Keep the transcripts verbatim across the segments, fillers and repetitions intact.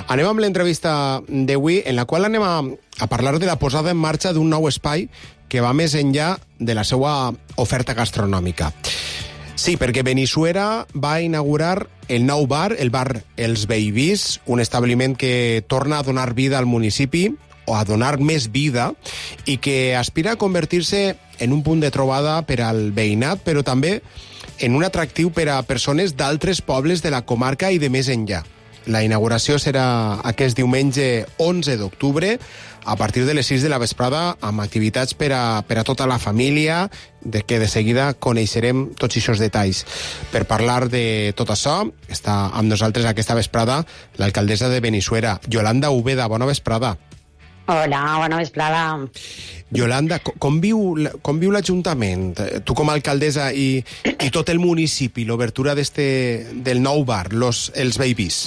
Anem amb l'entrevista d'avui, en la qual anem a, a parlar de la posada en marxa d'un nou espai que va més enllà de la seva oferta gastronòmica. Sí, perquè Benissuera va inaugurar el nou bar, el bar Els Babies, un establiment que torna a donar vida al municipi, o a donar més vida, i que aspira a convertir-se en un punt de trobada per al veïnat, però també en un atractiu per a persones d'altres pobles de la comarca i de més enllà. La inauguració serà aquest diumenge onze d'octubre, a partir de les sis de la vesprada, amb activitats per a, per a tota la família, de que de seguida coneixerem tots aquests detalls. Per parlar de tot això, està amb nosaltres aquesta vesprada l'alcaldessa de Benissuera, Yolanda Úbeda. Bona vesprada. Hola, bona vesprada. Yolanda, com viu, com viu l'Ajuntament? Tu com a alcaldessa i, i tot el municipi, l'obertura del nou bar, los, Els Babies?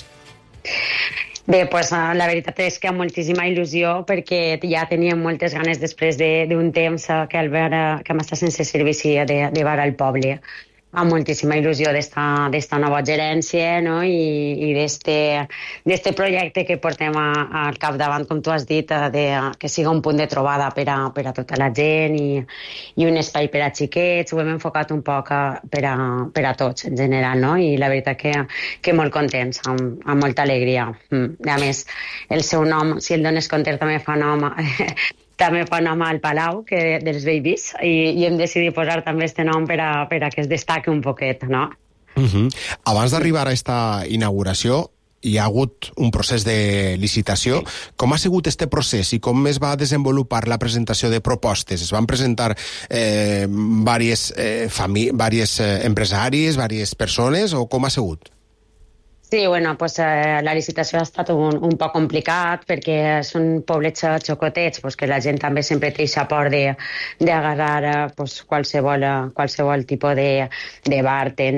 Bé, pues, la veritat és que amb moltíssima il·lusió, perquè ja teníem moltes ganes després d'un de, temps que el bar que m'està sense servici de, de bar al poble, amb moltíssima il·lusió d'esta nova gerència, no? i, i d'este projecte que portem a, al capdavant, com tu has dit, de, que siga un punt de trobada per a, per a tota la gent i, i un espai per a xiquets. Ho hem enfocat un poc a, per, a, per a tots en general, no? I la veritat que, que molt contents, amb, amb molta alegria. Mm. A més, el seu nom, si el dones compte, també fa nom també fa nom al Palau, que dels Babies, i, i hem decidit posar també este nom per a, per a que es destaqui un poquet, no? Uh-huh. Abans d'arribar a aquesta inauguració, hi ha hagut un procés de licitació. Com ha sigut este procés i com es va desenvolupar la presentació de propostes? Es van presentar eh, diverses eh, eh, empresaris, diverses persones, o com ha sigut? Sí, bueno, pues, eh, la licitació ha estat un, un poc complicat perquè són poblets xocotets, pues, que la gent també sempre té aquesta por d'agarrar pues, qualsevol, qualsevol tipus de, de bar,